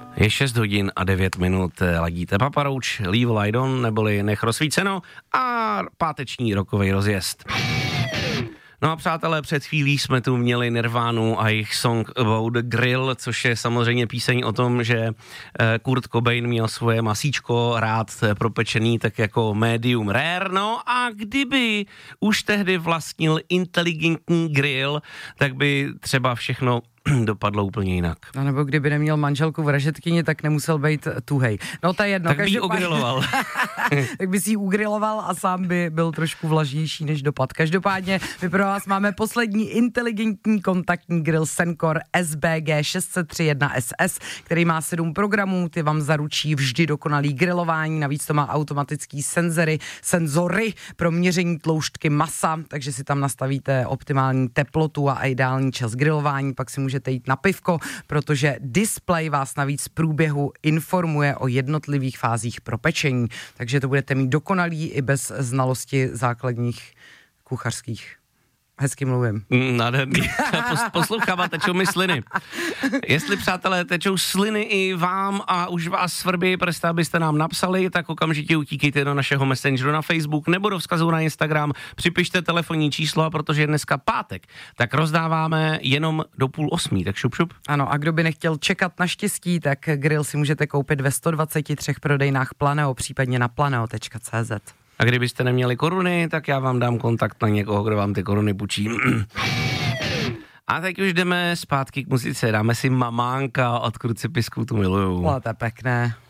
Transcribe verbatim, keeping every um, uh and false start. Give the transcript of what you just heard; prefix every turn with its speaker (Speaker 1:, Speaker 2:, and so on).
Speaker 1: Je šest hodin a devět minut, ladíte Paparouč, Leave Light On, neboli Nech rozsvíceno a páteční rokový rozjezd. No a přátelé, před chvílí jsme tu měli Nirvánu a jejich Song About the Grill, což je samozřejmě píseň o tom, že Kurt Cobain měl svoje masíčko rád propečený tak jako medium rare, no a kdyby už tehdy vlastnil inteligentní grill, tak by třeba všechno dopadlo úplně jinak.
Speaker 2: A nebo kdyby neměl manželku v ražetkyni, tak nemusel být tuhej. No to je jedno.
Speaker 1: Tak by ji ugriloval.
Speaker 2: Tak by si ji ugriloval a sám by byl trošku vlažnější než dopad. Každopádně my pro vás máme poslední inteligentní kontaktní grill Sencor S B G šest set třicet jedna S S, který má sedm programů, ty vám zaručí vždy dokonalý grilování, navíc to má automatický senzory, senzory pro měření tloušťky masa, takže si tam nastavíte optimální teplotu a ideální čas grilování, pak si můžete jít na pivko, protože displej vás navíc v průběhu informuje o jednotlivých fázích propečení, takže to budete mít dokonalý i bez znalosti základních kuchařských. Hezky mluvím.
Speaker 1: Nádherný. Poslouchám a tečou mi sliny. Jestli, přátelé, tečou sliny i vám a už vás svrbí prsta, abyste nám napsali, tak okamžitě utíkejte do našeho messengeru na Facebook nebo do vzkazu na Instagram, připište telefonní číslo, a protože je dneska pátek, tak rozdáváme jenom do půl osmí, tak šup šup.
Speaker 2: Ano, a kdo by nechtěl čekat na štěstí, tak grill si můžete koupit ve sto dvaceti třech prodejnách Planeo, případně na planeo tečka cé zet.
Speaker 1: A kdybyste neměli koruny, tak já vám dám kontakt na někoho, kdo vám ty koruny půjčí. A teď už jdeme zpátky k muzice. Dáme si Mamánka od Krucipisků, tu miluju.
Speaker 2: Ale to je pěkné.